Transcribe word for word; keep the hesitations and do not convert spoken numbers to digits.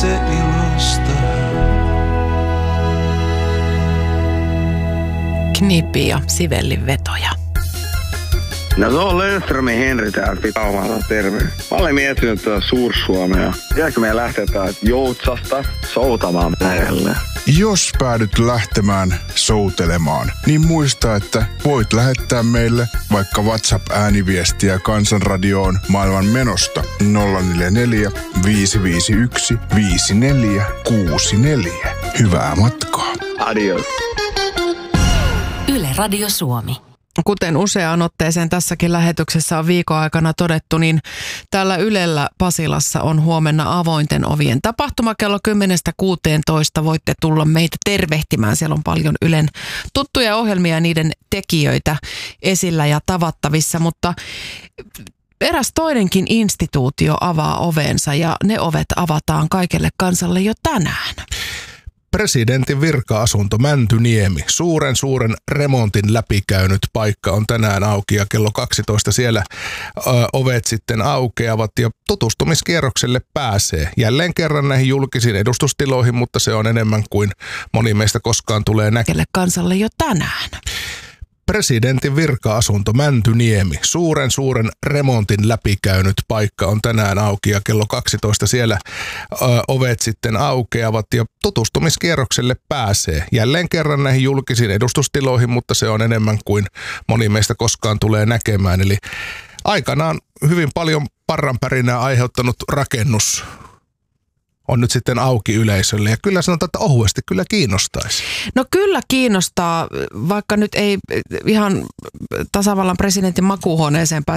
itse ilosta. Knippi ja Sivellin vetoja. No se on Löfströmin Henri täältä Pitaumalta, terve. Mä olen miettinyt tuota Suur-Suomea. Jääkö meidän lähteä täältä Joutsasta soutamaan merelle? Jos päädyt lähtemään soutelemaan, niin muista, että voit lähettää meille vaikka WhatsApp-ääniviestiä Kansanradioon maailman menosta nolla neljä neljä, viisi viisi yksi, viisi neljä kuusi neljä. Hyvää matkaa. Adios. Yle Radio Suomi. Kuten useaan otteeseen tässäkin lähetyksessä on viikon aikana todettu, niin täällä Ylellä Pasilassa on huomenna avointen ovien tapahtuma kello kymmenestä kuuteentoista. Voitte tulla meitä tervehtimään. Siellä on paljon Ylen tuttuja ohjelmia ja niiden tekijöitä esillä ja tavattavissa, mutta eräs toinenkin instituutio avaa ovensa ja ne ovet avataan kaikelle kansalle jo tänään. Presidentin virka-asunto Mäntyniemi, suuren suuren remontin läpikäynyt paikka on tänään auki ja kello kaksitoista siellä ö, ovet sitten aukeavat ja tutustumiskierrokselle pääsee. Jälleen kerran näihin julkisiin edustustiloihin, mutta se on enemmän kuin moni meistä koskaan tulee näkemään. Kansalle jo tänään. Presidentin virka-asunto Mäntyniemi, suuren suuren remontin läpikäynyt paikka on tänään auki ja kello kaksitoista siellä ö, ovet sitten aukeavat ja tutustumiskierrokselle pääsee. Jälleen kerran näihin julkisiin edustustiloihin, mutta se on enemmän kuin moni meistä koskaan tulee näkemään. Eli aikanaan hyvin paljon parranpärinää aiheuttanut rakennus on nyt sitten auki yleisölle ja kyllä sanotaan, että ohuesti kyllä kiinnostaisi. No kyllä kiinnostaa, vaikka nyt ei ihan tasavallan presidentin makuuhuoneeseen pääse